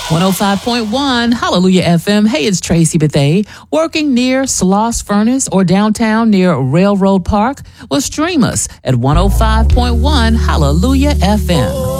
105.1 Hallelujah FM. Hey, it's Tracy Bethea. Working near Sloss Furnace or downtown near Railroad Park? Well, stream us at 105.1 Hallelujah FM.